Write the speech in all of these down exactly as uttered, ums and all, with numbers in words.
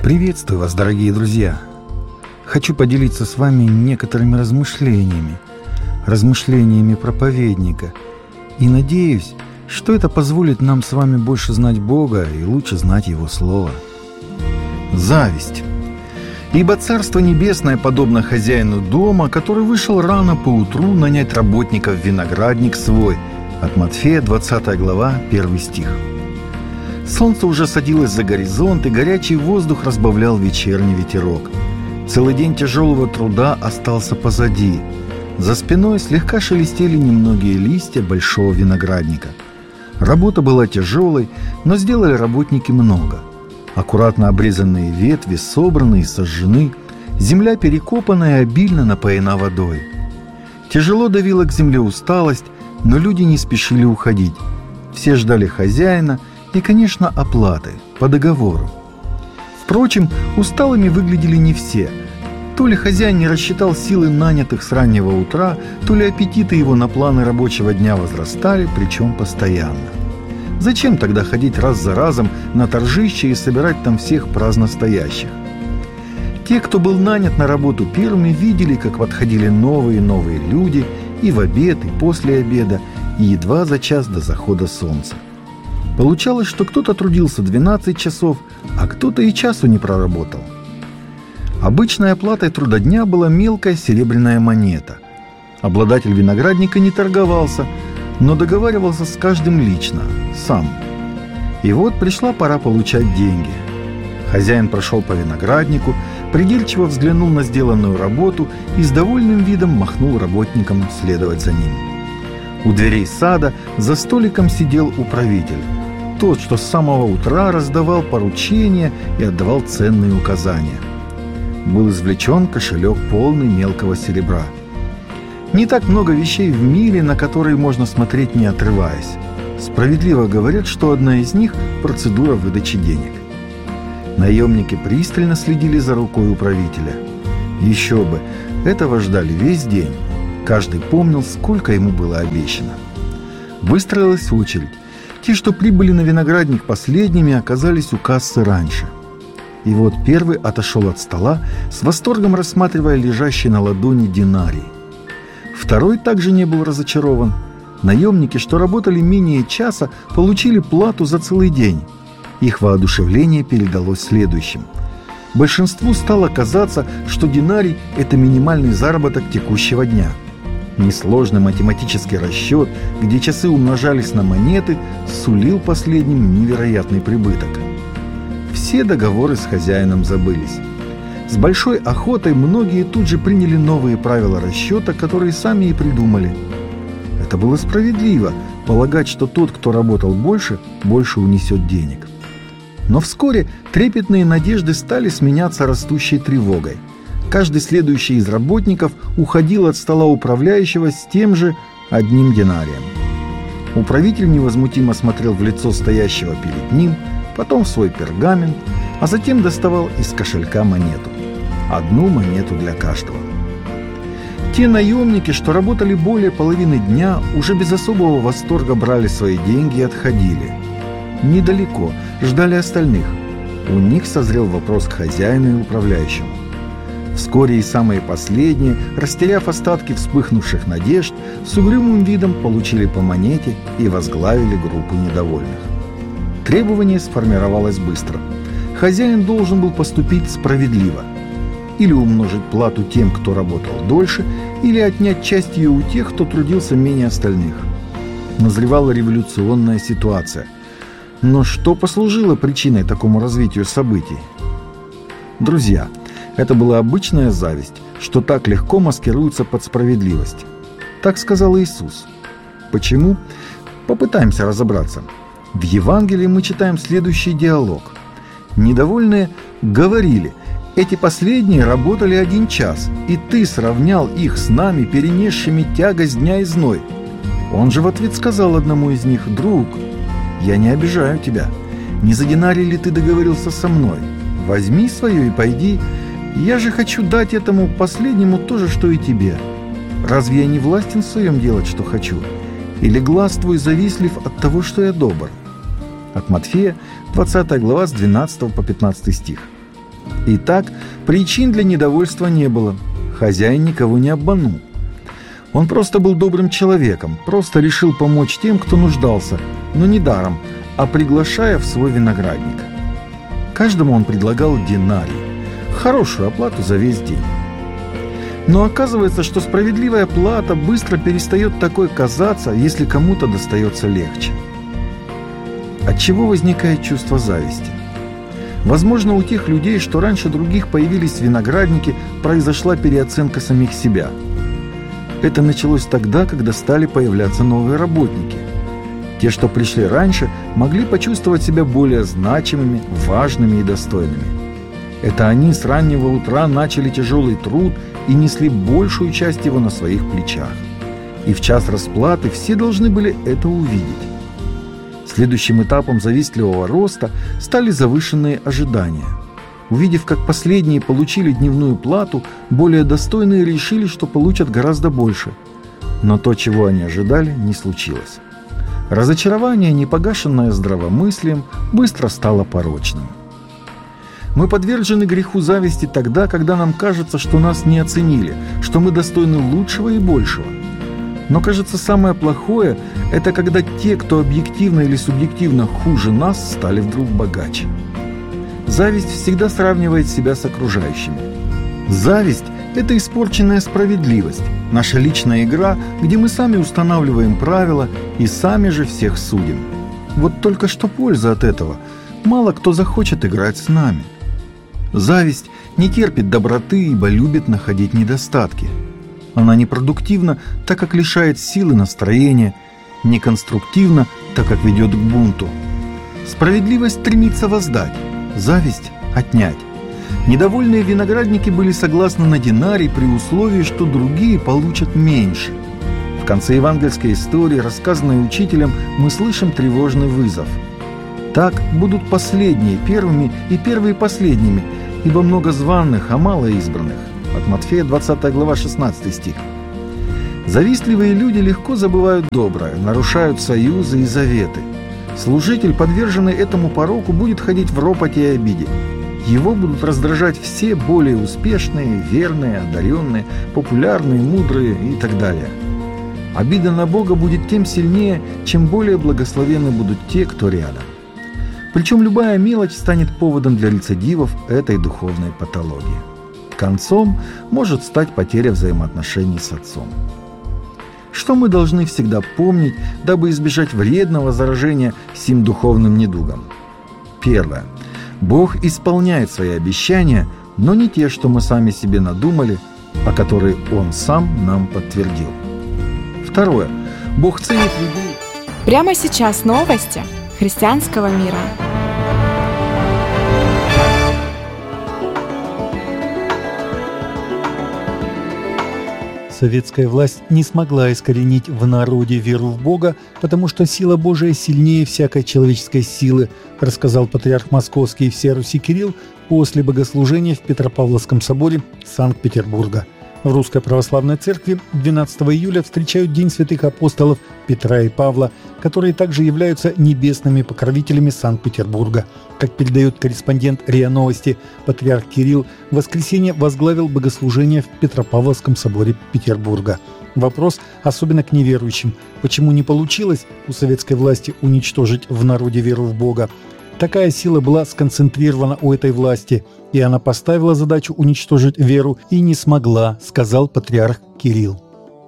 Приветствую вас, дорогие друзья! Хочу поделиться с вами некоторыми размышлениями, размышлениями проповедника, и надеюсь, что это позволит нам с вами больше знать Бога и лучше знать Его Слово. Зависть. «Ибо Царство Небесное подобно хозяину дома, который вышел рано поутру нанять работников в виноградник свой». От Матфея, двадцатая глава, первый стих. Солнце уже садилось за горизонт, и горячий воздух разбавлял вечерний ветерок. Целый день тяжелого труда остался позади. За спиной слегка шелестели немногие листья большого виноградника. Работа была тяжелой, но сделали работники много. Аккуратно обрезанные ветви собраны и сожжены, земля перекопана и обильно напоена водой. Тяжело давила к земле усталость, но люди не спешили уходить. Все ждали хозяина и, конечно, оплаты по договору. Впрочем, усталыми выглядели не все. То ли хозяин не рассчитал силы нанятых с раннего утра, то ли аппетиты его на планы рабочего дня возрастали, причем постоянно. Зачем тогда ходить раз за разом на торжище и собирать там всех праздно стоящих? Те, кто был нанят на работу первыми, видели, как подходили новые и новые люди и в обед, и после обеда, и едва за час до захода солнца. Получалось, что кто-то трудился двенадцать часов, а кто-то и часу не проработал. Обычной оплатой труда дня была мелкая серебряная монета. Обладатель виноградника не торговался, но договаривался с каждым лично, сам. И вот пришла пора получать деньги. Хозяин прошел по винограднику, придирчиво взглянул на сделанную работу и с довольным видом махнул работникам следовать за ним. У дверей сада за столиком сидел управитель. Тот, что с самого утра раздавал поручения и отдавал ценные указания. Был извлечен кошелек, полный мелкого серебра. Не так много вещей в мире, на которые можно смотреть, не отрываясь. Справедливо говорят, что одна из них – процедура выдачи денег. Наемники пристально следили за рукой управителя. Еще бы, этого ждали весь день. Каждый помнил, сколько ему было обещано. Выстроилась очередь. Те, что прибыли на виноградник последними, оказались у кассы раньше. И вот первый отошел от стола, с восторгом рассматривая лежащий на ладони динарий. Второй также не был разочарован. Наемники, что работали менее часа, получили плату за целый день. Их воодушевление передалось следующим. Большинству стало казаться, что динарий – это минимальный заработок текущего дня. Несложный математический расчет, где часы умножались на монеты, сулил последним невероятный прибыток. Все договоры с хозяином забылись. С большой охотой многие тут же приняли новые правила расчета, которые сами и придумали. Это было справедливо – полагать, что тот, кто работал больше, больше унесет денег. Но вскоре трепетные надежды стали сменяться растущей тревогой. Каждый следующий из работников уходил от стола управляющего с тем же одним динарием. Управитель невозмутимо смотрел в лицо стоящего перед ним, потом в свой пергамент, а затем доставал из кошелька монету. Одну монету для каждого. Те наемники, что работали более половины дня, уже без особого восторга брали свои деньги и отходили. Недалеко, ждали остальных. У них созрел вопрос к хозяину и управляющему. Вскоре и самые последние, растеряв остатки вспыхнувших надежд, с угрюмым видом получили по монете и возглавили группу недовольных. Требование сформировалось быстро. Хозяин должен был поступить справедливо. Или умножить плату тем, кто работал дольше, или отнять часть ее у тех, кто трудился менее остальных. Назревала революционная ситуация. Но что послужило причиной такому развитию событий? Друзья, это была обычная зависть, что так легко маскируется под справедливость. Так сказал Иисус. Почему? Попытаемся разобраться. В Евангелии мы читаем следующий диалог. Недовольные говорили: «Эти последние работали один час, и ты сравнял их с нами, перенесшими тягость дня и зной». Он же в ответ сказал одному из них: «Друг, я не обижаю тебя. Не за динарий ли ты договорился со мной? Возьми свое и пойди. Я же хочу дать этому последнему то же, что и тебе. Разве я не властен в своем делать, что хочу? Или глаз твой завистлив от того, что я добр?» От Матфея, двадцатая глава, с двенадцатого по пятнадцатый стих. Итак, причин для недовольства не было. Хозяин никого не обманул. Он просто был добрым человеком, просто решил помочь тем, кто нуждался, но не даром, а приглашая в свой виноградник. Каждому он предлагал динарий, хорошую оплату за весь день. Но оказывается, что справедливая плата быстро перестает такой казаться, если кому-то достается легче. От чего возникает чувство зависти? Возможно, у тех людей, что раньше других появились виноградники, произошла переоценка самих себя. Это началось тогда, когда стали появляться новые работники. Те, что пришли раньше, могли почувствовать себя более значимыми, важными и достойными. Это они с раннего утра начали тяжелый труд и несли большую часть его на своих плечах. И в час расплаты все должны были это увидеть. Следующим этапом завистливого роста стали завышенные ожидания. Увидев, как последние получили дневную плату, более достойные решили, что получат гораздо больше. Но то, чего они ожидали, не случилось. Разочарование, не погашенное здравомыслием, быстро стало порочным. Мы подвержены греху зависти тогда, когда нам кажется, что нас не оценили, что мы достойны лучшего и большего. Но, кажется, самое плохое – это когда те, кто объективно или субъективно хуже нас, стали вдруг богаче. Зависть всегда сравнивает себя с окружающими. Зависть – это испорченная справедливость, наша личная игра, где мы сами устанавливаем правила и сами же всех судим. Вот только что польза от этого? Мало кто захочет играть с нами. Зависть не терпит доброты, ибо любит находить недостатки. Она непродуктивна, так как лишает силы настроения, неконструктивна, так как ведет к бунту. Справедливость стремится воздать, зависть – отнять. Недовольные виноградники были согласны на динарий при условии, что другие получат меньше. В конце евангельской истории, рассказанной учителем, мы слышим тревожный вызов. Так будут последние первыми и первые последними, ибо много званых, а мало избранных. От Матфея двадцатая глава, шестнадцатый стих. Завистливые люди легко забывают доброе, нарушают союзы и заветы. Служитель, подверженный этому пороку, будет ходить в ропоте и обиде. Его будут раздражать все более успешные, верные, одаренные, популярные, мудрые и так далее. Обида на Бога будет тем сильнее, чем более благословенны будут те, кто рядом. Причем любая мелочь станет поводом для рецидивов этой духовной патологии. Концом может стать потеря взаимоотношений с Отцом. Что мы должны всегда помнить, дабы избежать вредного заражения сим духовным недугом? Первое. Бог исполняет свои обещания, но не те, что мы сами себе надумали, а которые Он сам нам подтвердил. Второе. Бог ценит людей. Прямо сейчас новости христианского мира. Советская власть не смогла искоренить в народе веру в Бога, потому что сила Божия сильнее всякой человеческой силы, рассказал патриарх Московский и всея Руси Кирилл после богослужения в Петропавловском соборе Санкт-Петербурга. В Русской Православной Церкви двенадцатого июля встречают День святых апостолов Петра и Павла, которые также являются небесными покровителями Санкт-Петербурга. Как передает корреспондент РИА Новости, патриарх Кирилл в воскресенье возглавил богослужение в Петропавловском соборе Петербурга. Вопрос особенно к неверующим. Почему не получилось у советской власти уничтожить в народе веру в Бога? Такая сила была сконцентрирована у этой власти, и она поставила задачу уничтожить веру и не смогла, сказал патриарх Кирилл.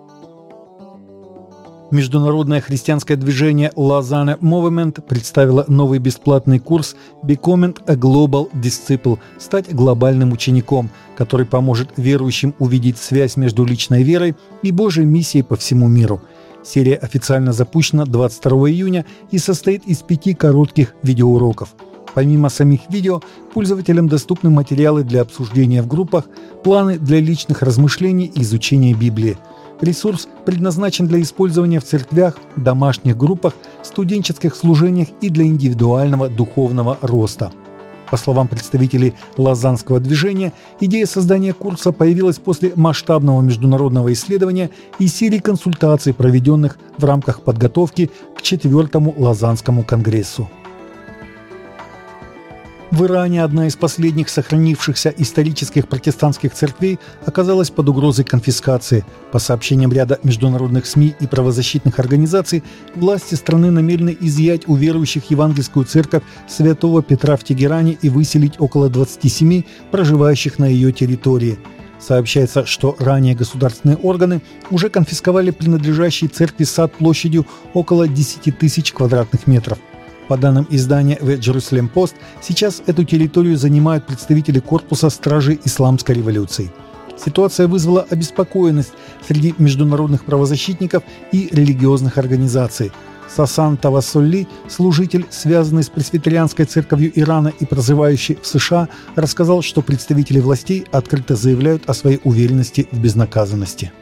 Международное христианское движение Lausanne Movement представило новый бесплатный курс Becoming a Global Disciple – стать глобальным учеником, который поможет верующим увидеть связь между личной верой и Божьей миссией по всему миру. Серия официально запущена двадцать второго июня и состоит из пяти коротких видеоуроков. Помимо самих видео, пользователям доступны материалы для обсуждения в группах, планы для личных размышлений и изучения Библии. Ресурс предназначен для использования в церквях, домашних группах, студенческих служениях и для индивидуального духовного роста. По словам представителей лозаннского движения, идея создания курса появилась после масштабного международного исследования и серии консультаций, проведенных в рамках подготовки к четвертому Лозаннскому конгрессу. В Иране одна из последних сохранившихся исторических протестантских церквей оказалась под угрозой конфискации. По сообщениям ряда международных СМИ и правозащитных организаций, власти страны намерены изъять у верующих евангельскую церковь Святого Петра в Тегеране и выселить около двадцати семи проживающих на ее территории. Сообщается, что ранее государственные органы уже конфисковали принадлежащий церкви сад площадью около десяти тысяч квадратных метров. По данным издания The Jerusalem Post, сейчас эту территорию занимают представители корпуса стражей исламской революции. Ситуация вызвала обеспокоенность среди международных правозащитников и религиозных организаций. Сасан Тавассолли, служитель, связанный с пресвитерианской церковью Ирана и проживающий в США, рассказал, что представители властей открыто заявляют о своей уверенности в безнаказанности.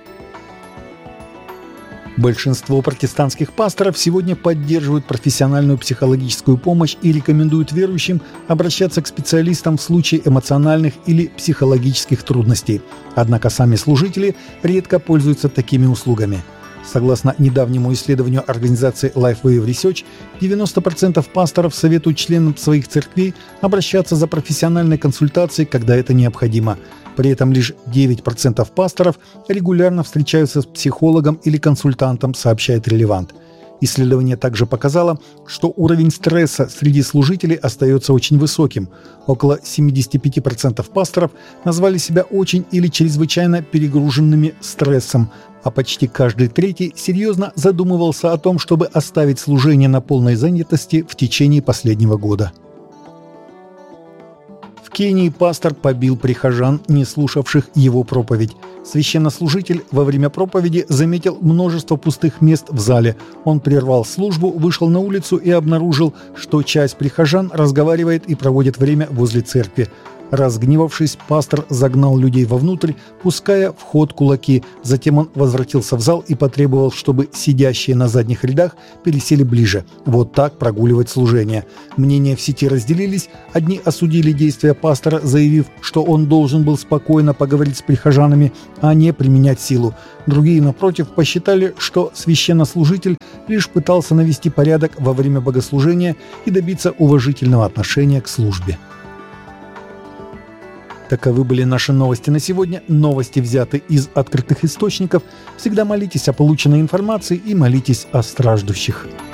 Большинство протестантских пасторов сегодня поддерживают профессиональную психологическую помощь и рекомендуют верующим обращаться к специалистам в случае эмоциональных или психологических трудностей. Однако сами служители редко пользуются такими услугами. Согласно недавнему исследованию организации Lifeway Research, девяносто процентов пасторов советуют членам своих церквей обращаться за профессиональной консультацией, когда это необходимо. При этом лишь девять процентов пасторов регулярно встречаются с психологом или консультантом, сообщает Relevant. Исследование также показало, что уровень стресса среди служителей остается очень высоким. Около семьдесят пять процентов пасторов назвали себя очень или чрезвычайно перегруженными стрессом, а почти каждый третий серьезно задумывался о том, чтобы оставить служение на полной занятости в течение последнего года. В Кении пастор побил прихожан, не слушавших его проповедь. Священнослужитель во время проповеди заметил множество пустых мест в зале. Он прервал службу, вышел на улицу и обнаружил, что часть прихожан разговаривает и проводит время возле церкви. Разгневавшись, пастор загнал людей вовнутрь, пуская в ход кулаки. Затем он возвратился в зал и потребовал, чтобы сидящие на задних рядах пересели ближе. Вот так прогуливать служение. Мнения в сети разделились. Одни осудили действия пастора, заявив, что он должен был спокойно поговорить с прихожанами, а не применять силу. Другие, напротив, посчитали, что священнослужитель лишь пытался навести порядок во время богослужения и добиться уважительного отношения к службе. Таковы были наши новости на сегодня. Новости взяты из открытых источников. Всегда молитесь о полученной информации и молитесь о страждущих.